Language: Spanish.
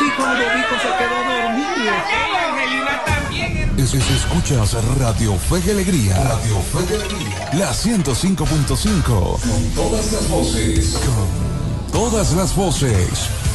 chico Ludovico se quedó dormido. Angelina también. Escuchas Radio Fe y Alegría. Radio Fe y Alegría. La 105.5. Con todas las voces. Con todas las voces.